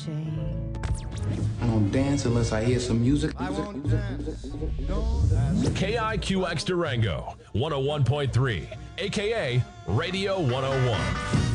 shame. I don't dance unless I hear some music. KIQX Durango, 101.3, aka Radio 101.